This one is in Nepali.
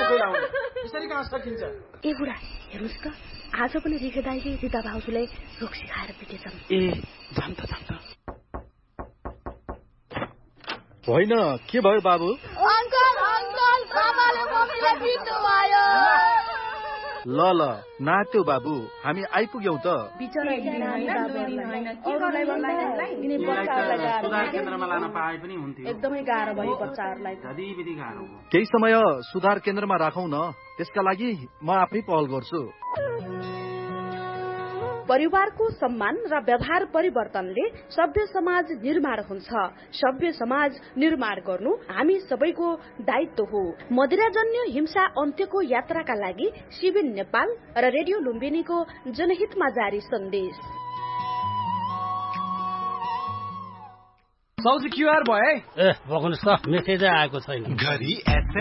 यसरी कहाँ सकिन्छ? ए बुढा हेर्नुहोस् त, आज पनि रिखे दाइले रिता भाउजूलाई रोक्सी खाएर पिटेछन्। ए जाम त होइन, के भयो बाबु? अंकल आमाले मम्मीलाई पिट्नु भयो। ल नाच्यो बाबु, हामी आइपुग्यौं त। सुधार केन्द्रमा लान पाए पनि हुन्थ्यो। एकदमै गाह्रो भयो बच्चाहरूलाई। धदीबिदी गाह्रो भयो। केही समय सुधार केन्द्रमा राखौं न, त्यसका लागि म आफै पहल गर्छु। परिवारको सम्मान र व्यवहार परिवर्तनले सभ्य समाज निर्माण हुन्छ। सभ्य समाज निर्माण गर्नु हामी सबैको दायित्व हो। मदिराजन्य हिंसा अन्त्यको यात्राका लागि सिबिन नेपाल र रेडियो लुम्बिनीको जनहितमा जारी सन्देश। सौजी क्युआर भयो है? ए बग्नुस् त, मेसेजै आएको छैन।